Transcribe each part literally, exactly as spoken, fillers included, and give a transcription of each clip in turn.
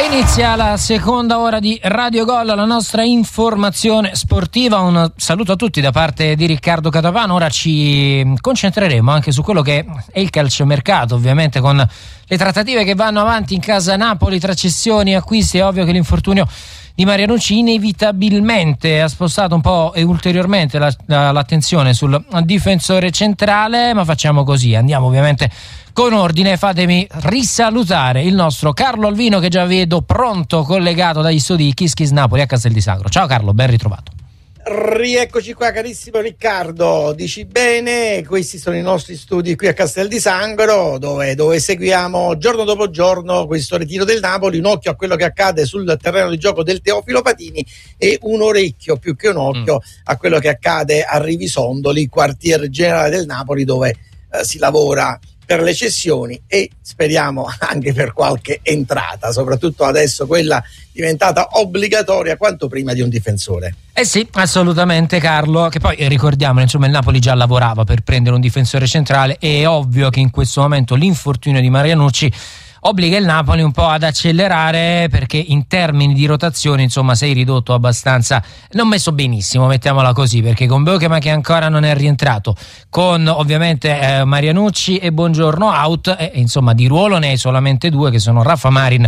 Inizia la seconda ora di Radio Gol, la nostra informazione sportiva. Un saluto a tutti da parte di Riccardo Catapano. Ora ci concentreremo anche su quello che è il calciomercato, ovviamente con le trattative che vanno avanti in casa Napoli tra cessioni e acquisti. È ovvio che l'infortunio di Marianucci inevitabilmente ha spostato un po' e ulteriormente la, la, l'attenzione sul difensore centrale, ma facciamo così, andiamo ovviamente con ordine. Fatemi risalutare il nostro Carlo Alvino, che già vedo pronto collegato dagli studi di Kiss Kiss Napoli a Castel di Sangro. Ciao Carlo, ben ritrovato. Rieccoci qua, carissimo Riccardo, dici bene, questi sono i nostri studi qui a Castel di Sangro, dove, dove seguiamo giorno dopo giorno questo ritiro del Napoli, un occhio a quello che accade sul terreno di gioco del Teofilo Patini e un orecchio, più che un occhio, mm. a quello che accade a Rivisondoli, quartier generale del Napoli, dove eh, si lavora per le cessioni e speriamo anche per qualche entrata, soprattutto adesso quella diventata obbligatoria quanto prima di un difensore. Eh sì, assolutamente Carlo, che poi eh, ricordiamo, insomma, il Napoli già lavorava per prendere un difensore centrale e è ovvio che in questo momento l'infortunio di Marianucci obbliga il Napoli un po' ad accelerare, perché in termini di rotazione insomma sei ridotto abbastanza, non messo benissimo, mettiamola così, perché con Beukema che ancora non è rientrato, con ovviamente eh, Marianucci e Buongiorno out, e insomma di ruolo ne hai solamente due che sono Rafa Marin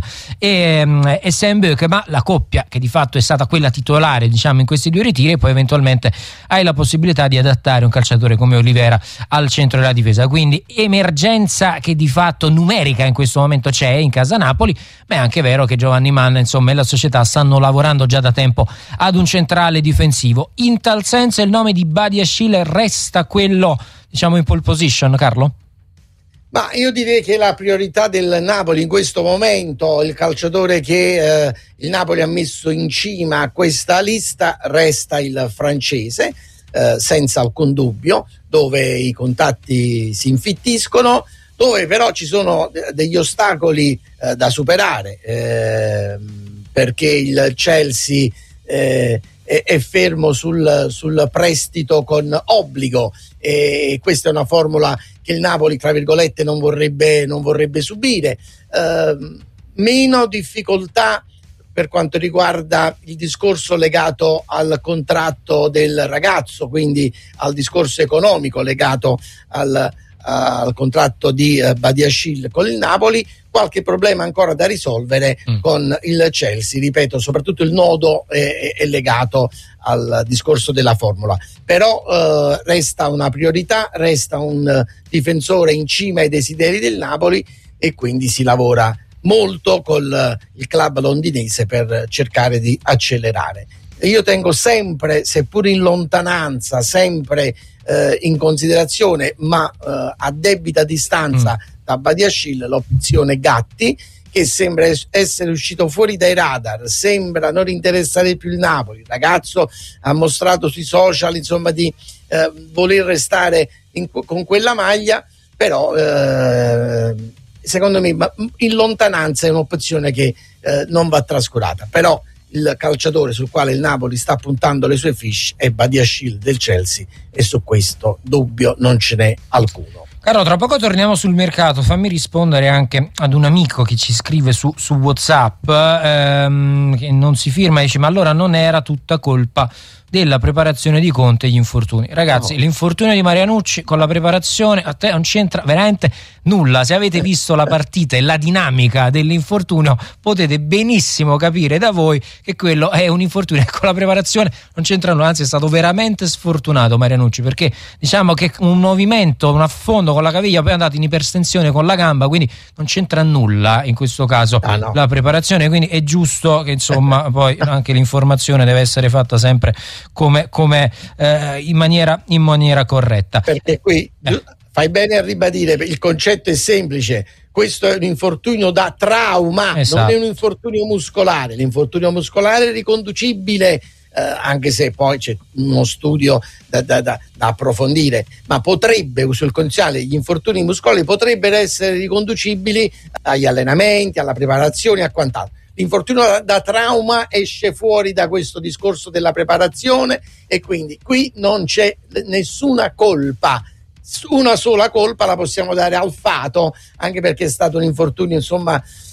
e, e Sam Beukema, la coppia che di fatto è stata quella titolare diciamo in questi due ritiri, e poi eventualmente hai la possibilità di adattare un calciatore come Olivera al centro della difesa, quindi emergenza che di fatto numerica in questo momento c'è in casa Napoli, ma è anche vero che Giovanni Manna insomma e la società stanno lavorando già da tempo ad un centrale difensivo. In tal senso il nome di Badiashile resta quello diciamo in pole position, Carlo? Ma io direi che la priorità del Napoli in questo momento, il calciatore che eh, il Napoli ha messo in cima a questa lista, resta il francese, eh, senza alcun dubbio, dove i contatti si infittiscono, dove però ci sono degli ostacoli eh, da superare, eh, perché il Chelsea eh, è, è fermo sul, sul prestito con obbligo, e questa è una formula che il Napoli tra virgolette non vorrebbe, non vorrebbe subire. Eh, meno difficoltà per quanto riguarda il discorso legato al contratto del ragazzo, quindi al discorso economico legato al al contratto di uh, Badiashile con il Napoli. Qualche problema ancora da risolvere mm. con il Chelsea, ripeto, soprattutto il nodo è, è legato al discorso della formula, però uh, resta una priorità, resta un uh, difensore in cima ai desideri del Napoli, e quindi si lavora molto col uh, il club londinese per cercare di accelerare. E io tengo sempre, seppur in lontananza, sempre eh, in considerazione, ma eh, a debita distanza mm. da Badiashile, l'opzione Gatti, che sembra essere uscito fuori dai radar, sembra non interessare più il Napoli. Il ragazzo ha mostrato sui social insomma di eh, voler restare in, con quella maglia, però eh, secondo me in lontananza è un'opzione che eh, non va trascurata. Però il calciatore sul quale il Napoli sta puntando le sue fiche è Badiashile del Chelsea, e su questo dubbio non ce n'è alcuno. Carlo, tra poco torniamo sul mercato. Fammi rispondere anche ad un amico che ci scrive su, su WhatsApp, ehm, che non si firma, dice: ma allora non era tutta colpa della preparazione di Conte e gli infortuni? Ragazzi, no. L'infortunio di Marianucci con la preparazione a te non c'entra veramente nulla. Se avete visto la partita e la dinamica dell'infortunio, potete benissimo capire da voi che quello è un infortunio, e con la preparazione non c'entra nulla. Anzi, è stato veramente sfortunato Marianucci, perché diciamo che un movimento, un affondo con la caviglia, poi è andato in iperstensione con la gamba, quindi non c'entra nulla in questo caso ah, no. la preparazione, quindi è giusto che insomma poi anche l'informazione deve essere fatta sempre come, come eh, in maniera in maniera corretta, perché qui eh. fai bene a ribadire, il concetto è semplice: questo è un infortunio da trauma, esatto. Non è un infortunio muscolare. L'infortunio muscolare è riconducibile, eh, anche se poi c'è uno studio da, da, da, da approfondire, ma potrebbe, sul condizionale, gli infortuni muscolari potrebbero essere riconducibili agli allenamenti, alla preparazione, a quant'altro. L'infortunio da, da trauma esce fuori da questo discorso della preparazione, e quindi qui non c'è nessuna colpa. Una sola colpa la possiamo dare al fato, anche perché è stato un infortunio insomma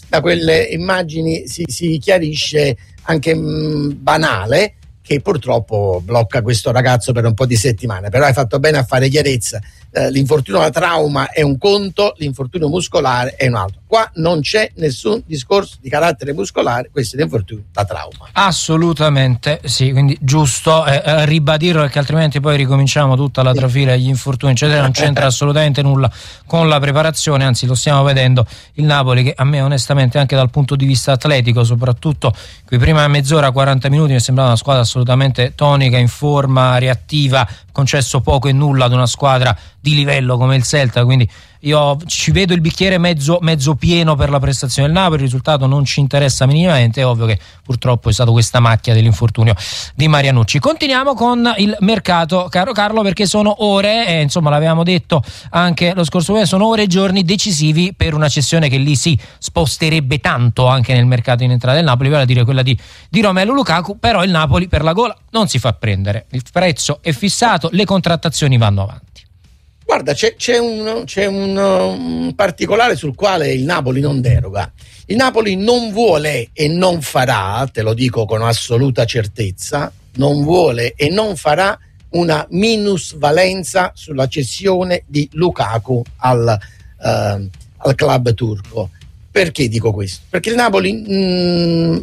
da quelle immagini si, si chiarisce anche mh, banale, che purtroppo blocca questo ragazzo per un po' di settimane. Però hai fatto bene a fare chiarezza. Eh, l'infortunio da trauma è un conto, l'infortunio muscolare è un altro. Qua non c'è nessun discorso di carattere muscolare, questo è l'infortunio da trauma. Assolutamente sì, quindi giusto eh, eh, ribadirlo, perché altrimenti poi ricominciamo tutta la trafila degli infortuni eccetera. Non c'entra assolutamente nulla con la preparazione, anzi lo stiamo vedendo il Napoli, che a me onestamente anche dal punto di vista atletico, soprattutto qui prima mezz'ora, quaranta minuti, mi è sembrata una squadra assolutamente tonica, in forma, reattiva, concesso poco e nulla ad una squadra di livello come il Celta, quindi io ci vedo il bicchiere mezzo, mezzo pieno per la prestazione del Napoli. Il risultato non ci interessa minimamente, è ovvio che purtroppo è stata questa macchia dell'infortunio di Marianucci. Continuiamo con il mercato, caro Carlo, perché sono ore, e insomma l'avevamo detto anche lo scorso mese, sono ore e giorni decisivi per una cessione che lì si sposterebbe tanto anche nel mercato in entrata del Napoli, vale a dire quella di, di Romelu Lukaku. Però il Napoli per la gola non si fa prendere, il prezzo è fissato, le contrattazioni vanno avanti. Guarda, c'è, c'è, un, c'è un, un particolare sul quale il Napoli non deroga. Il Napoli non vuole e non farà, te lo dico con assoluta certezza, non vuole e non farà una minusvalenza sulla cessione di Lukaku al, uh, al club turco. Perché dico questo? Perché il Napoli mh,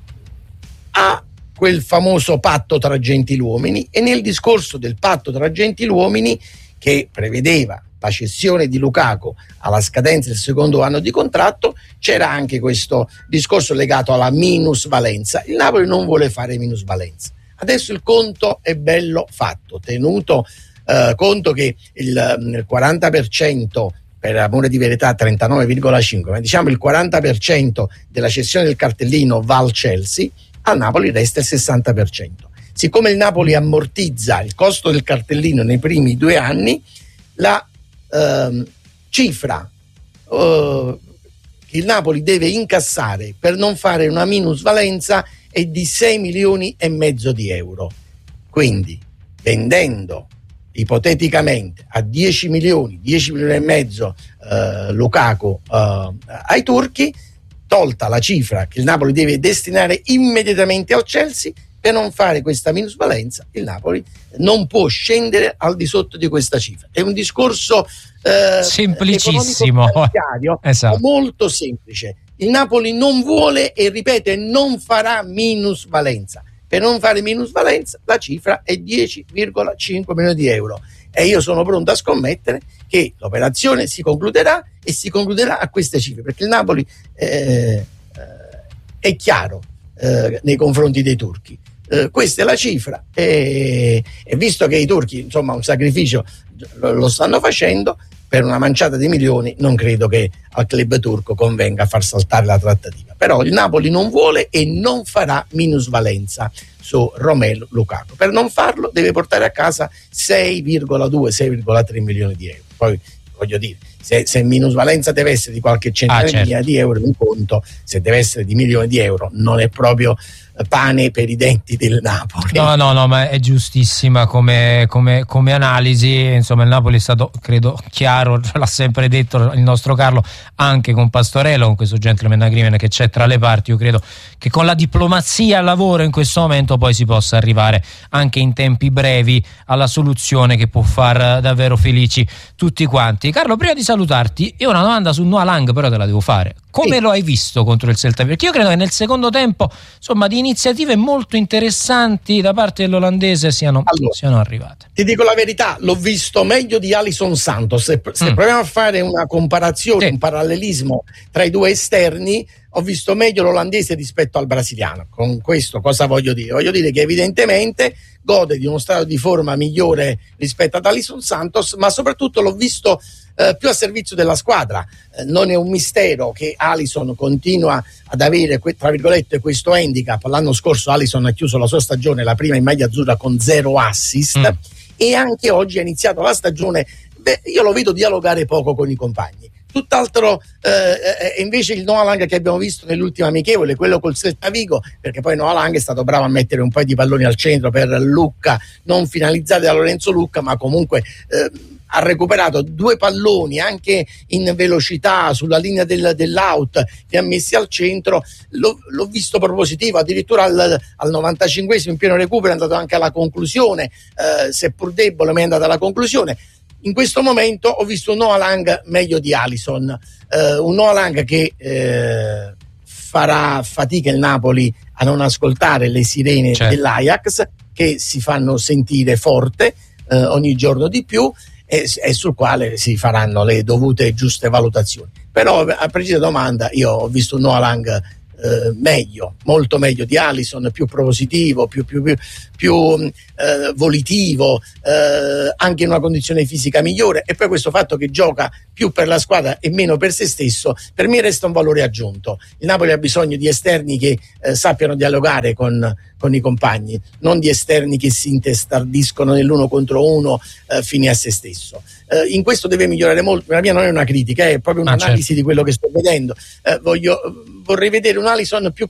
ha quel famoso patto tra gentiluomini, e nel discorso del patto tra gentiluomini, che prevedeva la cessione di Lukaku alla scadenza del secondo anno di contratto, c'era anche questo discorso legato alla minusvalenza. Il Napoli non vuole fare minusvalenza. Adesso il conto è bello fatto, tenuto eh, conto che il, il quaranta per cento, per amore di verità trentanove virgola cinque, ma diciamo il quaranta per cento della cessione del cartellino va al Chelsea, al Napoli resta il sessanta per cento. Siccome il Napoli ammortizza il costo del cartellino nei primi due anni, la ehm, cifra eh, che il Napoli deve incassare per non fare una minusvalenza è di sei milioni e mezzo di euro. Quindi, vendendo ipoteticamente a dieci milioni, dieci milioni e mezzo eh, Lukaku eh, ai turchi, tolta la cifra che il Napoli deve destinare immediatamente al Chelsea, per non fare questa minusvalenza il Napoli non può scendere al di sotto di questa cifra. È un discorso eh, semplicissimo, esatto, molto semplice. Il Napoli non vuole e ripete non farà minusvalenza. Per non fare minusvalenza la cifra è dieci virgola cinque milioni di euro, e io sono pronto a scommettere che l'operazione si concluderà e si concluderà a queste cifre, perché il Napoli eh, è chiaro eh, nei confronti dei turchi. Uh, questa è la cifra, e, e visto che i turchi insomma un sacrificio lo, lo stanno facendo per una manciata di milioni, non credo che al club turco convenga far saltare la trattativa. Però il Napoli non vuole e non farà minusvalenza su Romelu Lukaku. Per non farlo deve portare a casa sei virgola due sei virgola tre milioni di euro. Poi voglio dire, se, se minusvalenza deve essere di qualche centinaia ah, certo. di euro, un conto, se deve essere di milioni di euro non è proprio pane per i denti del Napoli. No, no, no, ma è giustissima come, come, come analisi. Insomma, il Napoli è stato, credo, chiaro, l'ha sempre detto il nostro Carlo, anche con Pastorello, con questo gentleman agreement che c'è tra le parti. Io credo che con la diplomazia al lavoro in questo momento poi si possa arrivare anche in tempi brevi alla soluzione che può far davvero felici tutti quanti. Carlo, prima di salutarti, io una domanda su Noah Lang però te la devo fare. Come sì. lo hai visto contro il Celta? Perché io credo che nel secondo tempo, insomma, di iniziative molto interessanti da parte dell'olandese siano, allora, siano arrivate. Ti dico la verità, l'ho visto meglio di Alisson Santos. Se, se mm. proviamo a fare una comparazione, sì. un parallelismo tra i due esterni, ho visto meglio l'olandese rispetto al brasiliano. Con questo cosa voglio dire? Voglio dire che evidentemente gode di uno stato di forma migliore rispetto ad Alisson Santos, ma soprattutto l'ho visto eh, più a servizio della squadra. Eh, non è un mistero che Alisson continua ad avere, tra virgolette, questo handicap. L'anno scorso Alisson ha chiuso la sua stagione, la prima in maglia azzurra, con zero assist, mm. e anche oggi ha iniziato la stagione, beh, io lo vedo dialogare poco con i compagni. Tutt'altro eh, invece il Noah Lang che abbiamo visto nell'ultima amichevole, quello col Celta Vigo, perché poi Noah Lang è stato bravo a mettere un paio di palloni al centro per Lucca, non finalizzati da Lorenzo Lucca, ma comunque eh, ha recuperato due palloni anche in velocità sulla linea del, dell'out, li ha messi al centro. L'ho, l'ho visto propositivo, addirittura al, al novantacinquesimo in pieno recupero è andato anche alla conclusione, eh, seppur debole ma è andato alla conclusione. In questo momento ho visto un Noah Lang meglio di Alisson, eh, un Noah Lang che eh, farà fatica il Napoli a non ascoltare le sirene, certo, dell'Ajax, che si fanno sentire forte eh, ogni giorno di più, e, e sul quale si faranno le dovute e giuste valutazioni. Però a precisa domanda, io ho visto un Noah Lang eh, meglio, molto meglio di Alisson, più propositivo, più, più, più, più eh, volitivo, eh, anche in una condizione fisica migliore, e poi questo fatto che gioca più per la squadra e meno per se stesso, per me resta un valore aggiunto. Il Napoli ha bisogno di esterni che eh, sappiano dialogare con, con i compagni, non di esterni che si intestardiscono nell'uno contro uno eh, fine a se stesso. Eh, in questo deve migliorare molto. La mia non è una critica, è proprio un'analisi, ah, certo, di quello che sto vedendo. Eh, voglio, vorrei vedere un Alisson più